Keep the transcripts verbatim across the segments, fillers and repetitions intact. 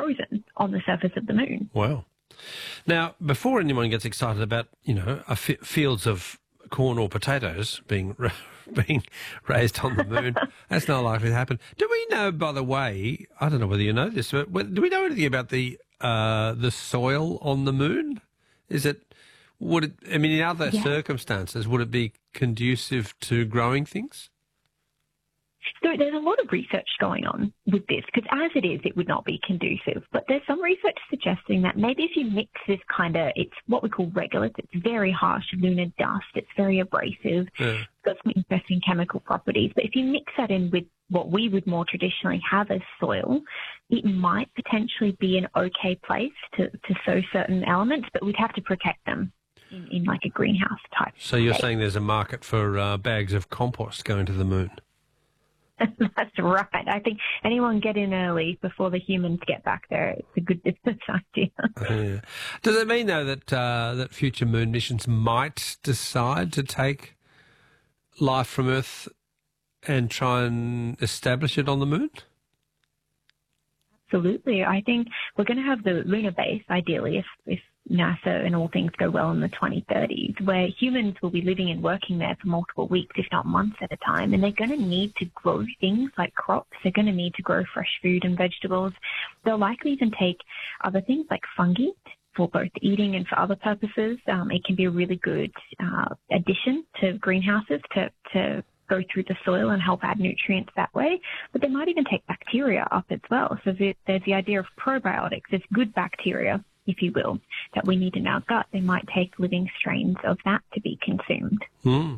frozen on the surface of the moon. Wow. Now, before anyone gets excited about, you know, a f- fields of corn or potatoes being being raised on the moon, that's not likely to happen. Do we know, by the way, I don't know whether you know this, but do we know anything about the uh, the soil on the moon? Is it, would it, I mean, in other Yeah. circumstances, would it be conducive to growing things? So there's a lot of research going on with this, because as it is, it would not be conducive. But there's some research suggesting that maybe if you mix this kind of, it's what we call regolith, it's very harsh lunar dust, it's very abrasive, Yeah. it's got some interesting chemical properties. But if you mix that in with what we would more traditionally have as soil, it might potentially be an okay place to, to sow certain elements, but we'd have to protect them in, in like a greenhouse type. So you're state. saying there's a market for uh, bags of compost going to the moon? That's right. I think anyone get in early before the humans get back there. It's a good business idea. Yeah. Does it mean, though, that uh, that future moon missions might decide to take life from Earth and try and establish it on the moon? Absolutely. I think we're going to have the lunar base, ideally, if, if NASA and all things go well in the twenty thirties, where humans will be living and working there for multiple weeks, if not months at a time. And they're going to need to grow things like crops. They're going to need to grow fresh food and vegetables. They'll likely even take other things like fungi for both eating and for other purposes. Um, it can be a really good uh, addition to greenhouses to, to go through the soil and help add nutrients that way. But they might even take bacteria up as well. So there's the idea of probiotics. There's good bacteria, if you will, that we need in our gut. They might take living strains of that to be consumed. Hmm.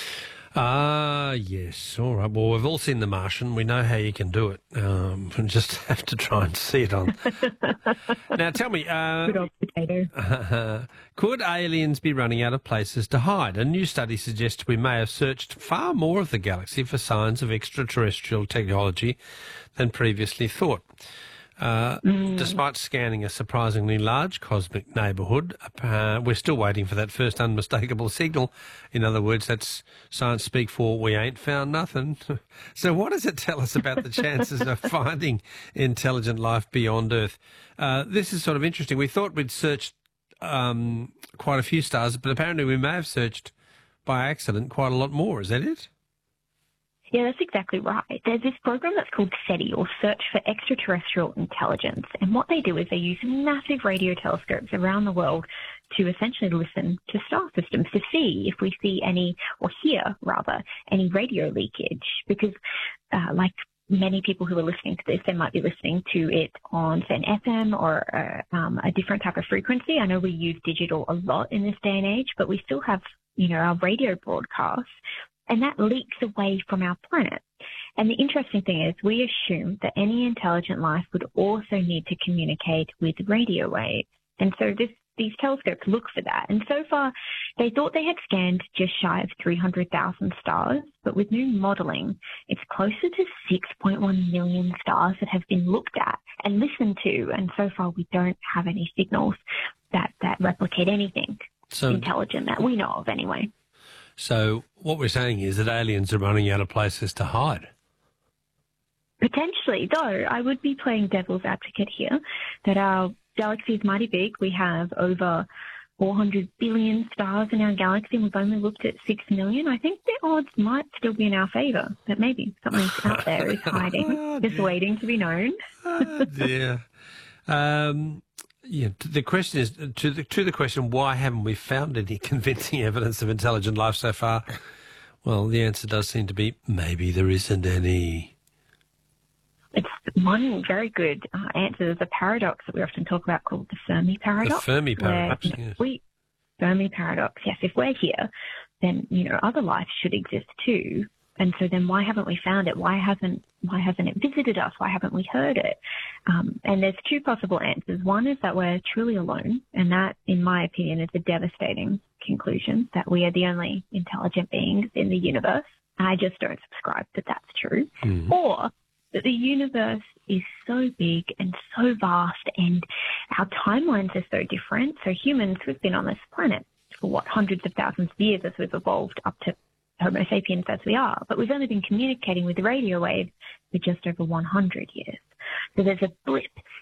Ah, yes. All right. Well, we've all seen The Martian. We know how you can do it. Um, we just have to try and see it on. Now, tell me, uh, Good old potato. could aliens be running out of places to hide? A new study suggests we may have searched far more of the galaxy for signs of extraterrestrial technology than previously thought. Uh, mm. Despite scanning a surprisingly large cosmic neighbourhood, uh, we're still waiting for that first unmistakable signal. In other words, that's science speak for we ain't found nothing. So what does it tell us about the chances of finding intelligent life beyond Earth? Uh, this is sort of interesting. We thought we'd searched um, quite a few stars, but apparently we may have searched by accident quite a lot more. Is that it? Yeah, that's exactly right. There's this program that's called SETI, or Search for Extraterrestrial Intelligence. And what they do is they use massive radio telescopes around the world to essentially listen to star systems to see if we see any, or hear rather, any radio leakage. Because uh, like many people who are listening to this, they might be listening to it on, say, an F M or uh, um, a different type of frequency. I know we use digital a lot in this day and age, but we still have, you know, our radio broadcasts. And that leaks away from our planet. And the interesting thing is we assume that any intelligent life would also need to communicate with radio waves. And so this, these telescopes look for that. And so far, they thought they had scanned just shy of three hundred thousand stars. But with new modelling, it's closer to six point one million stars that have been looked at and listened to. And so far, we don't have any signals that, that replicate anything so, intelligent that we know of anyway. So what we're saying is that aliens are running out of places to hide. Potentially, though, I would be playing devil's advocate here, that our galaxy is mighty big. We have over four hundred billion stars in our galaxy, and we've only looked at six million. I think the odds might still be in our favour, that maybe something out there is hiding, oh, just waiting to be known. Oh, dear. Um, yeah, the question is, to the, to the question, why haven't we found any convincing evidence of intelligent life so far? Well, the answer does seem to be maybe there isn't any. It's one very good uh, answer. There's a paradox that we often talk about called the Fermi paradox. The Fermi paradox, where, yes. We, Fermi paradox, yes. If we're here, then, you know, other life should exist too. And so then why haven't we found it? Why hasn't why hasn't it visited us? Why haven't we heard it? Um, and there's two possible answers. One is that we're truly alone, and that, in my opinion, is a devastating conclusion, that we are the only intelligent beings in the universe. I just don't subscribe that that's true. Mm. Or that the universe is so big and so vast, and our timelines are so different. So humans, we've been on this planet for, what, hundreds of thousands of years as we've evolved up to Homo sapiens as we are, but we've only been communicating with the radio waves for just over one hundred years. So there's a blip